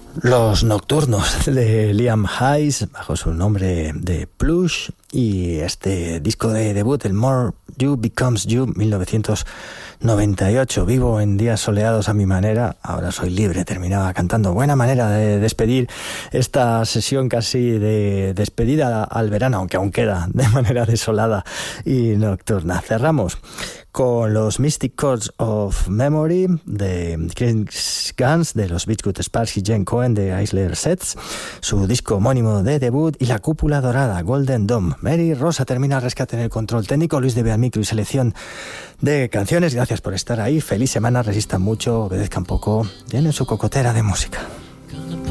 Los Nocturnos de Liam Hayes, bajo su nombre de Plush, y este disco de debut, el More You Becomes You, 1998. Vivo en días soleados a mi manera, ahora soy libre, terminaba cantando. Buena manera de despedir esta sesión casi de despedida al verano, aunque aún queda de manera desolada y nocturna. Cerramos con los Mystic Chords of Memory de Chris Guns, de los Beachwood Sparks y Jen Cohen de Isler Sets, su disco homónimo de debut, y La Cúpula Dorada, Golden Dome. Mary Rosa termina el rescate en el control técnico, Luis de Beamicro y selección de canciones. Gracias por estar ahí, feliz semana, resistan mucho, obedezcan poco, llenen su cocotera de música.